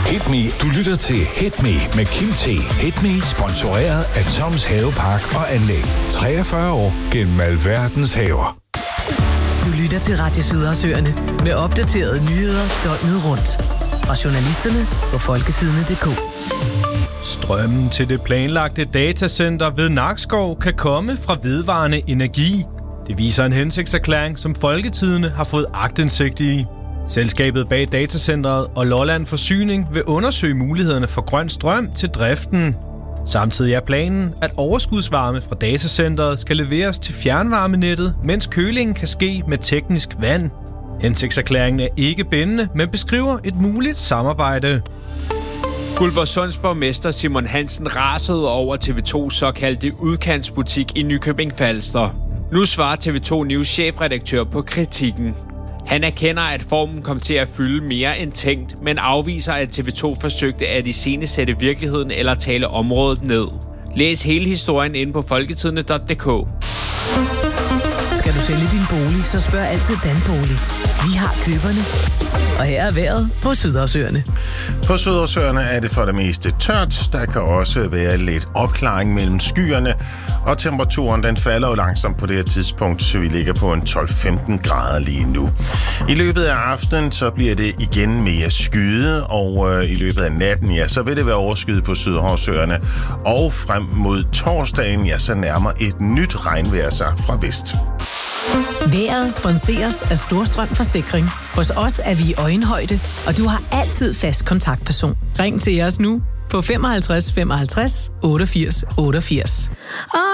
Hit Me. Du lytter til Hit Me med Kim T. Hit Me sponsoreret af Toms Havepark og Anlæg. 43 år gennem alverdens haver. Du lytter til Radio Sydersøerne med opdaterede nyheder døgnet rundt. Fra journalisterne på folkesidene.dk. Strømmen til det planlagte datacenter ved Nakskov kan komme fra vedvarende energi. Det viser en hensigtserklæring, som Folketidene har fået aktindsigt i. Selskabet bag datacentret og Lolland Forsyning vil undersøge mulighederne for grøn strøm til driften. Samtidig er planen, at overskudsvarme fra datacentret skal leveres til fjernvarmenettet, mens kølingen kan ske med teknisk vand. Hensigtserklæringen er ikke bindende, men beskriver et muligt samarbejde. Guldborgsunds borgmester Simon Hansen rasede over TV2's såkaldte udkantsbutik i Nykøbing Falster. Nu svarer TV2 News chefredaktør på kritikken. Han erkender, at formen kom til at fylde mere end tænkt, men afviser, at TV2 forsøgte at iscenesætte virkeligheden eller tale området ned. Læs hele historien inde på folketidene.dk. Skal du sælge din bolig, så spørg altid Danbolig. Vi har køberne. Og her er vejret på Sydersøerne. På Sydersøerne er det for det meste tørt. Der kan også være lidt opklaring mellem skyerne. Og temperaturen den falder jo langsomt på det her tidspunkt, så vi ligger på en 12-15 grader lige nu. I løbet af aftenen så bliver det igen mere skyet, og i løbet af natten, ja, så vil det være overskyet på Sydersøerne. Og frem mod torsdagen, ja, så nærmer et nyt regnvejr sig fra vest. Vejret sponseres af Storstrøm Forsikring. Hos os er vi i øjenhøjde, og du har altid fast kontaktperson. Ring til os nu på 55 55 88 88.